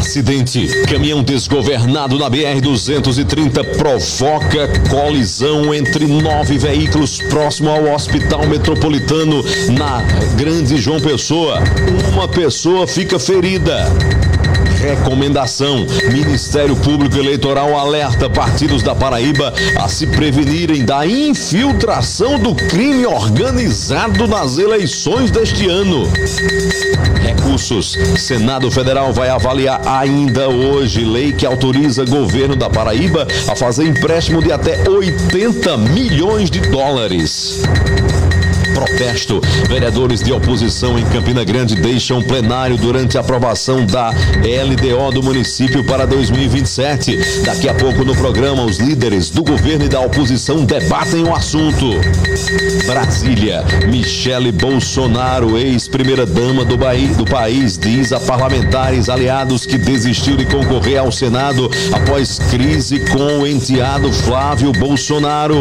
Acidente. Caminhão desgovernado na BR-230 provoca colisão entre 9 veículos próximo ao Hospital Metropolitano na Grande João Pessoa. Uma pessoa fica ferida. Recomendação: Ministério Público Eleitoral alerta partidos da Paraíba a se prevenirem da infiltração do crime organizado nas eleições deste ano. Recursos: Senado Federal vai avaliar ainda hoje lei que autoriza governo da Paraíba a fazer empréstimo de até 80 milhões de dólares. Protesto. Vereadores de oposição em Campina Grande deixam plenário durante a aprovação da LDO do município para 2027. Daqui a pouco no programa, os líderes do governo e da oposição debatem o assunto. Brasília. Michele Bolsonaro, ex-primeira-dama do país, diz a parlamentares aliados que desistiu de concorrer ao Senado após crise com o enteado Flávio Bolsonaro.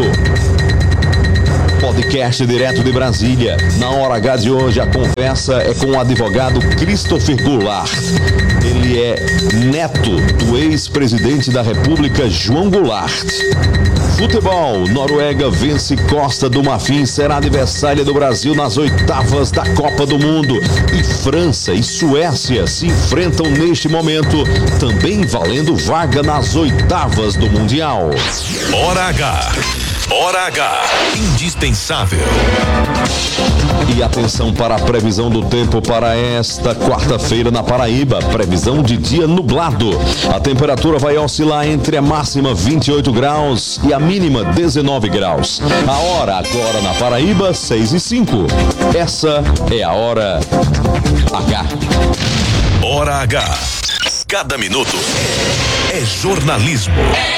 Podcast direto de Brasília. Na hora H de hoje, a conversa é com o advogado Christopher Goulart. Ele é neto do ex-presidente da República, João Goulart. Futebol. Noruega vence Costa do Marfim, será adversária do Brasil nas oitavas da Copa do Mundo. E França e Suécia se enfrentam neste momento, também valendo vaga nas oitavas do Mundial. Hora H. Hora H. Indispensável. E atenção para a previsão do tempo para esta quarta-feira na Paraíba. Previsão de dia nublado. A temperatura vai oscilar entre a máxima 28 graus e a mínima 19 graus. A hora agora na Paraíba, 6:05. Essa é a Hora H. Hora H. Cada minuto é jornalismo.